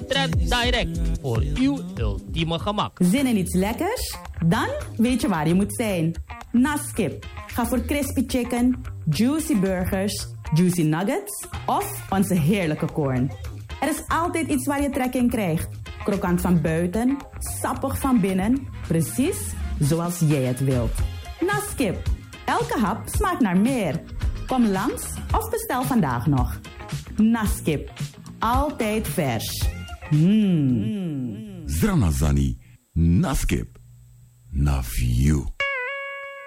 Trend Direct voor uw ultieme gemak. Zin in iets lekkers? Dan weet je waar je moet zijn. Naskip. Ga voor crispy chicken, juicy burgers, juicy nuggets of onze heerlijke corn. Er is altijd iets waar je trek in krijgt. Krokant van buiten, sappig van binnen. Precies zoals jij het wilt. Naskip. Elke hap smaakt naar meer. Kom langs of bestel vandaag nog. Naskip. Altijd vers. Zranazani. Naskip. Na view.